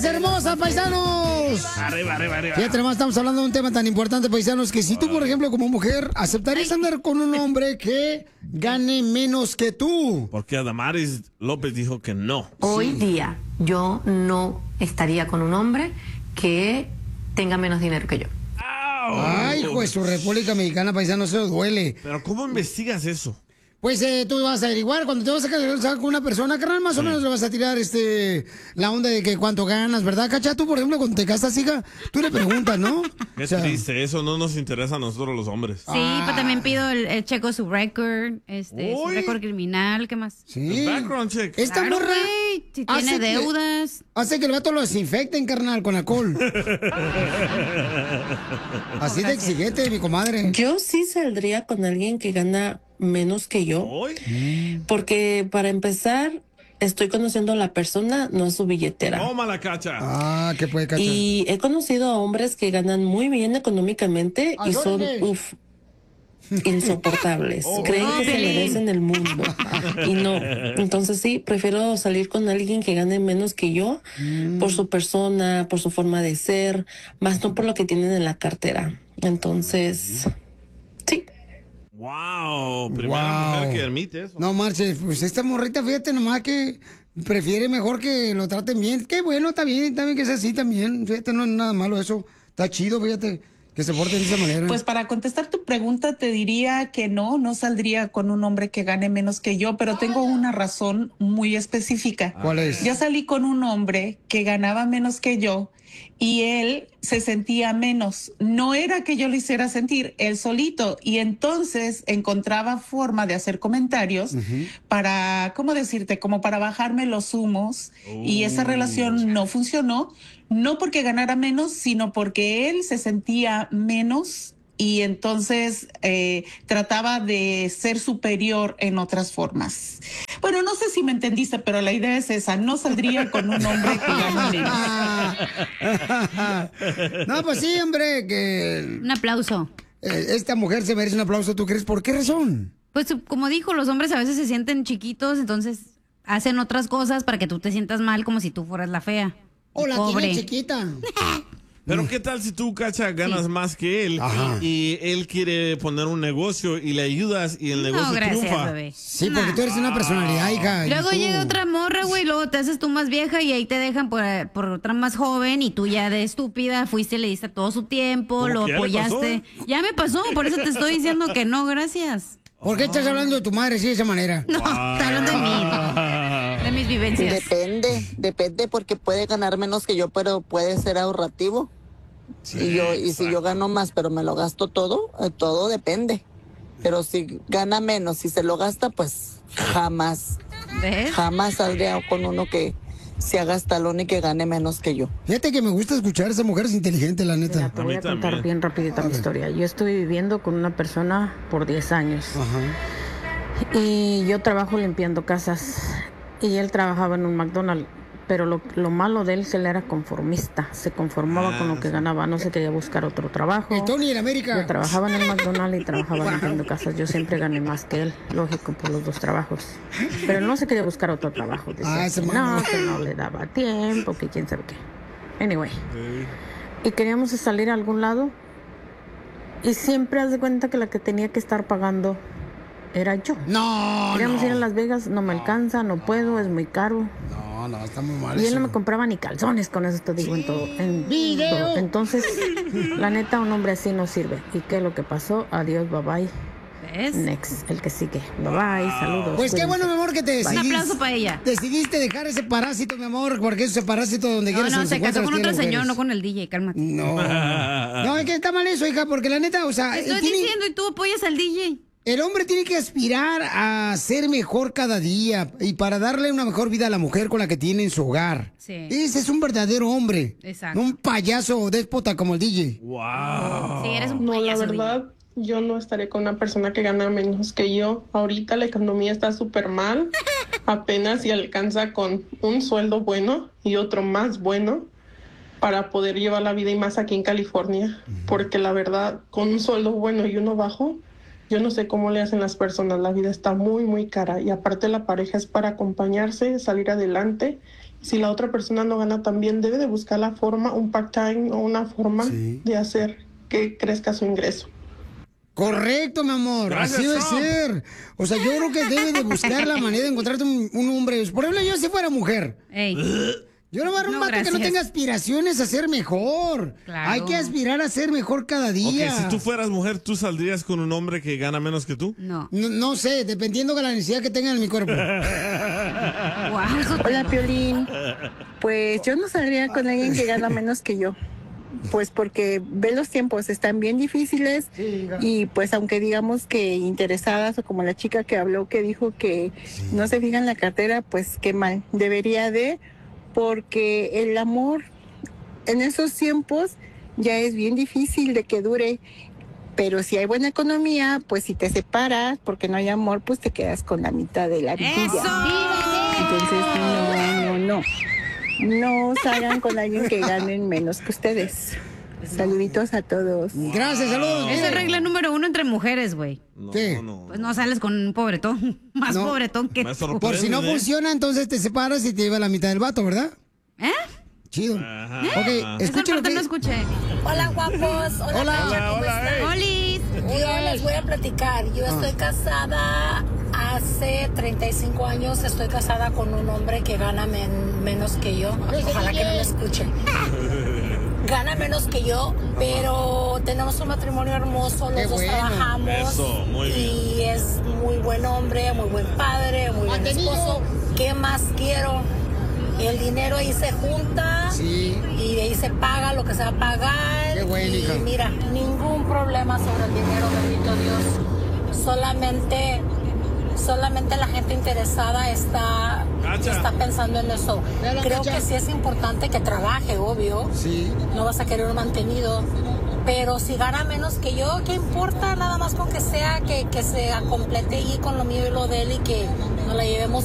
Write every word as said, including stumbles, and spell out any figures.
¡Hermosa, paisanos! Arriba, arriba, arriba. Fíjate, además estamos hablando de un tema tan importante, paisanos, que si tú, por ejemplo, como mujer, ¿aceptarías andar con un hombre que gane menos que tú? Porque Adamaris López dijo que no. Hoy día yo no estaría con un hombre que tenga menos dinero que yo. Ay, pues su República Mexicana, paisano, se lo duele. Pero ¿cómo investigas eso? Pues eh, tú vas a averiguar, cuando te vas a casar con una persona, carnal, más o menos le vas a tirar este la onda de que cuánto ganas, ¿verdad, Cacha? Tú, por ejemplo, cuando te casas, hija, tú le preguntas, ¿no? Qué O sea, triste, eso no nos interesa a nosotros los hombres. Sí, pero también pido el, el checo su record, este, su Uy. récord criminal, ¿qué más? Sí. Background check. Esta Claro, morra güey, si hace tiene que- deudas. hace que el vato lo desinfecten, carnal, con alcohol. Así de exigente, mi comadre. Yo sí saldría con alguien que gana menos que yo, ¿Hoy? porque para empezar, estoy conociendo a la persona, no a su billetera. Toma la Cacha. Ah, ¿qué puede, Cacha? Y he conocido a hombres que ganan muy bien económicamente y son, ¡Ayúdame! uff, insoportables. Oh, Creen que se Pelín. merecen el mundo. Y no. Entonces sí, prefiero salir con alguien que gane menos que yo por su persona, por su forma de ser, más no por lo que tienen en la cartera. Entonces, sí. Wow, primera Wow. mujer que admite eso. No marches, pues esta morrita, fíjate nomás que prefiere mejor que lo traten bien. Qué bueno, está bien, está bien que sea así también. Fíjate, no es nada malo eso. Está chido, fíjate, que se porten de esa manera. Pues para contestar tu pregunta te diría que no, no saldría con un hombre que gane menos que yo, pero tengo una razón muy específica. ¿Cuál es? Ya salí con un hombre que ganaba menos que yo y él se sentía menos. No era que yo lo hiciera sentir, él solito. Y entonces encontraba forma de hacer comentarios para, ¿cómo decirte? Como para bajarme los humos. Y esa relación no funcionó, no porque ganara menos, sino porque él se sentía menos y entonces eh, trataba de ser superior en otras formas. Bueno, no sé si me entendiste, pero la idea es esa. No saldría con un hombre que gane menos. No, pues sí, hombre, que Un aplauso. eh, esta mujer se merece un aplauso, ¿tú crees? ¿Por qué razón? Pues como dijo, los hombres a veces se sienten chiquitos, entonces hacen otras cosas para que tú te sientas mal como si tú fueras la fea. O la Pobre. tiene chiquita. Pero ¿qué tal si tú, Cacha, ganas más que él Ajá. y él quiere poner un negocio y le ayudas y el negocio No, gracias, triunfa? bebé. Sí, porque tú eres una personalidad, hija. y Luego tú- llega otra morra, güey, luego te haces tú más vieja y ahí te dejan por, por otra más joven y tú ya de estúpida fuiste, le diste todo su tiempo, ¿Cómo lo que ya le apoyaste. Ya me pasó, por eso te estoy diciendo que no, gracias. ¿Por qué estás hablando de tu madre así de esa manera? No, está hablando de mí, de mis vivencias. Depende, depende porque puede ganar menos que yo, pero puede ser ahorrativo. y yo y si yo gano más, pero me lo gasto todo, eh, todo depende. Pero si gana menos, si se lo gasta, pues jamás, ¿Ves? jamás saldría con uno que se haga gastalón y que gane menos que yo. Fíjate que me gusta escuchar a esa mujer, es inteligente, la neta. Mira, te voy A a mí contar también. bien rapidita mi historia. Yo estoy viviendo con una persona por diez años Ajá. y yo trabajo limpiando casas y él trabajaba en un McDonald's, pero lo, lo malo de él es que él era conformista, se conformaba Ah, con lo que sí. ganaba, no se quería buscar otro trabajo. Y Tony en América. Yo trabajaba en el McDonald's y trabajaba limpiando casas. Yo siempre gané más que él, lógico, por los dos trabajos. Pero él no se quería buscar otro trabajo. Decía Ah, ese que mano. no, que no le daba tiempo, que quién sabe qué. Anyway. Y queríamos salir a algún lado y siempre haz de cuenta que la que tenía que estar pagando era yo. No, Queríamos no. ir a Las Vegas, no me alcanza, no puedo, es muy caro. No, no, está muy mal Y él eso. no me compraba ni calzones, con eso te digo en todo. En ¡Video! todo. Entonces, la neta, un hombre así no sirve. ¿Y qué es lo que pasó? Adiós, bye bye. ¿Ves? Next, el que sigue. Bye bye, saludos. Pues qué cuídense. bueno, mi amor, que te Un decidiste. aplauso para ella. Decidiste dejar ese parásito, mi amor, porque ese parásito donde No, quieras. no, se se casó encuentra con las otro mujeres. señor, no con el D J, cálmate. No. No, es que está mal eso, hija, porque la neta, o sea, Te estoy tiene- diciendo y tú apoyas al D J. el hombre tiene que aspirar a ser mejor cada día y para darle una mejor vida a la mujer con la que tiene en su hogar. Sí. Ese es un verdadero hombre. Exacto. No un payaso déspota como el D J. Wow. Sí, eres un No, la payaso, D J. verdad, yo no estaré con una persona que gana menos que yo. Ahorita la economía está súper mal. Apenas si alcanza con un sueldo bueno y otro más bueno para poder llevar la vida, y más aquí en California. Porque la verdad, con un sueldo bueno y uno bajo, yo no sé cómo le hacen las personas. La vida está muy, muy cara. Y aparte la pareja es para acompañarse, salir adelante si la otra persona no gana tan bien, debe de buscar la forma, un part-time o una forma Sí. de hacer que crezca su ingreso. Correcto, mi amor. Gracias, Así debe Trump. ser. O sea, yo creo que debe de buscar la manera de encontrarte un, un hombre. Por ejemplo, yo si fuera mujer. Ey. Yo no voy a dar un No, vato que no gracias. tenga aspiraciones a ser mejor. Claro. Hay que aspirar a ser mejor cada día. Ok, si tú fueras mujer, ¿tú saldrías con un hombre que gana menos que tú? No. No, no sé, dependiendo de la necesidad que tenga en mi cuerpo. Guau, eso te- Hola, Piolín. Pues yo no saldría con alguien que gana menos que yo. Pues porque ve los tiempos, están bien difíciles y pues aunque digamos que interesadas o como la chica que habló que dijo que no se fija en la cartera, pues qué mal. Debería de, porque el amor en esos tiempos ya es bien difícil de que dure. Pero si hay buena economía, pues si te separas porque no hay amor, pues te quedas con la mitad de la vida. ¡Eso! Entonces, no, no, no. No salgan con alguien que ganen menos que ustedes. Saluditos a todos. Gracias, saludos. Esa es regla número uno entre mujeres, güey. No, ¿Qué? no. Pues no sales con un pobretón. Más No. pobretón que Me tú. sorprende. Por si no ¿eh? funciona, entonces te separas y te lleva la mitad del vato, ¿verdad? ¿Eh? Chido. Ajá. Ok, Esa escucha lo parte que... no escuché. Hola guapos, hola, Hola. Cacha, ¿cómo Hola, están? hola, ¡Olis! Yo les voy a platicar, yo estoy casada hace treinta y cinco años, estoy casada con un hombre que gana men- menos que yo, ojalá que no me escuchen. Gana menos que yo, pero tenemos un matrimonio hermoso, los Qué dos bueno. trabajamos Eso, muy bien. y es muy buen hombre, muy buen padre, muy buen esposo. ¿Qué más quiero? El dinero ahí se junta Sí. y de ahí se paga lo que se va a pagar. Qué bueno, y hija. mira, ningún problema sobre el dinero, bendito Dios. Solamente, solamente la gente interesada está, Cacha. está pensando en eso. Vela, Creo Cacha. que sí es importante que trabaje, obvio. Sí. No vas a querer un mantenido. Pero si gana menos que yo, ¿qué importa? Nada más con que sea, que, que se complete ahí con lo mío y lo de él y que nos la llevemos